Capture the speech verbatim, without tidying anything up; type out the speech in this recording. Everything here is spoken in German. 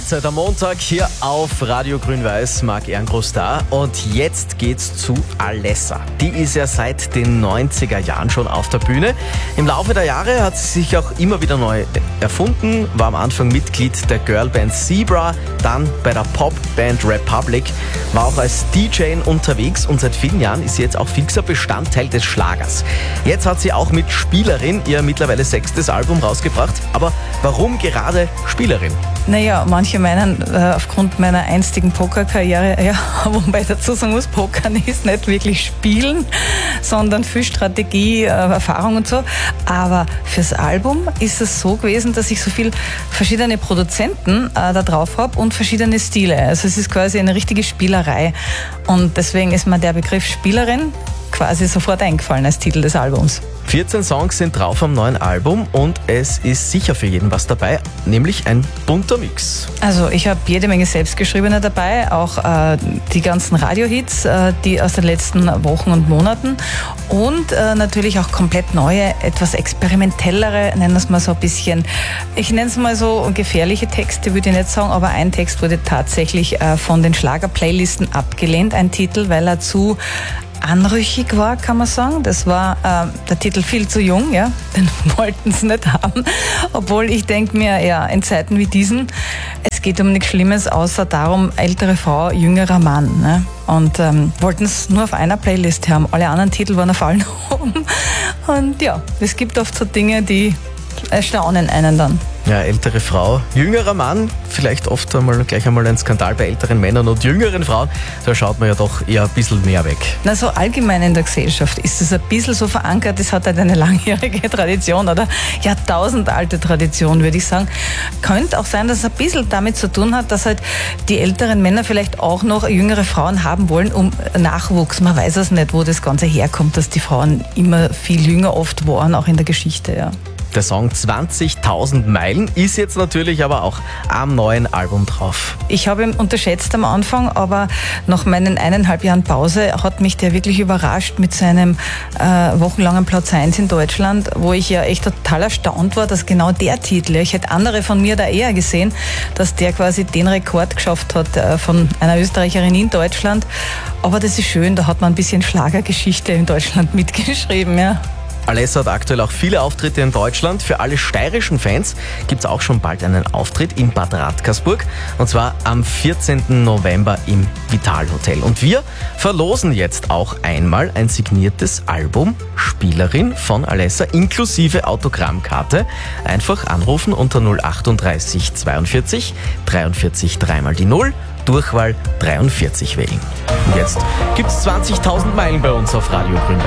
Mahlzeit am Montag hier auf Radio Grün-Weiß, Marc Ehrengroß da. Und jetzt geht's zu Alessa. Die ist ja seit den neunziger Jahren schon auf der Bühne. Im Laufe der Jahre hat sie sich auch immer wieder neu erfunden, war am Anfang Mitglied der Girlband Zebra, dann bei der Popband Republic, war auch als D J unterwegs und seit vielen Jahren ist sie jetzt auch fixer Bestandteil des Schlagers. Jetzt hat sie auch mit Spielerin ihr mittlerweile sechstes Album rausgebracht. Aber warum gerade Spielerin? Naja, manche meinen, äh, aufgrund meiner einstigen Pokerkarriere, ja, wobei ich dazu sagen muss, Pokern ist nicht wirklich Spielen, sondern viel Strategie, äh, Erfahrung und so. Aber fürs Album ist es so gewesen, dass ich so viel verschiedene Produzenten äh, da drauf habe und verschiedene Stile. Also es ist quasi eine richtige Spielerei. Und deswegen ist mir der Begriff Spielerin quasi sofort eingefallen als Titel des Albums. vierzehn Songs sind drauf am neuen Album und es ist sicher für jeden was dabei, nämlich ein bunter Mix. Also ich habe jede Menge selbstgeschriebene dabei, auch äh, die ganzen Radiohits, äh, die aus den letzten Wochen und Monaten und äh, natürlich auch komplett neue, etwas experimentellere, nennen wir es mal so ein bisschen, ich nenne es mal so gefährliche Texte, würde ich nicht sagen, aber ein Text wurde tatsächlich äh, von den Schlager-Playlisten abgelehnt, ein Titel, weil er zu anrüchig war, kann man sagen. Das war äh, der Titel viel zu jung, ja, den wollten sie nicht haben. Obwohl ich denke mir, ja, in Zeiten wie diesen, es geht um nichts Schlimmes, außer darum, ältere Frau, jüngerer Mann. Ne? Und ähm, wollten es nur auf einer Playlist haben. Alle anderen Titel waren auf allen oben. Und ja, es gibt oft so Dinge, die erstaunen einen dann. Ja, ältere Frau, jüngerer Mann, vielleicht oft einmal gleich einmal ein Skandal bei älteren Männern und jüngeren Frauen, da schaut man ja doch eher ein bisschen mehr weg. Na, so allgemein in der Gesellschaft ist es ein bisschen so verankert, es hat halt eine langjährige Tradition oder jahrtausendalte Tradition, würde ich sagen. Könnte auch sein, dass es ein bisschen damit zu tun hat, dass halt die älteren Männer vielleicht auch noch jüngere Frauen haben wollen, um Nachwuchs. Man weiß es nicht, wo das Ganze herkommt, dass die Frauen immer viel jünger oft waren, auch in der Geschichte, ja. Der Song zwanzigtausend Meilen ist jetzt natürlich aber auch am neuen Album drauf. Ich habe ihn unterschätzt am Anfang, aber nach meinen eineinhalb Jahren Pause hat mich der wirklich überrascht mit seinem äh, wochenlangen Platz eins in Deutschland, wo ich ja echt total erstaunt war, dass genau der Titel, ich hätte andere von mir da eher gesehen, dass der quasi den Rekord geschafft hat äh, von einer Österreicherin in Deutschland. Aber das ist schön, da hat man ein bisschen Schlagergeschichte in Deutschland mitgeschrieben, ja. Alessa hat aktuell auch viele Auftritte in Deutschland. Für alle steirischen Fans gibt es auch schon bald einen Auftritt in Bad Radkersburg. Und zwar am vierzehnten November im Vital-Hotel. Und wir verlosen jetzt auch einmal ein signiertes Album Spielerin von Alessa inklusive Autogrammkarte. Einfach anrufen unter null achtunddreißig zweiundvierzig dreiundvierzig dreimal die null, Durchwahl dreiundvierzig wählen. Und jetzt gibt's zwanzigtausend Meilen bei uns auf Radio Grün-Weiß.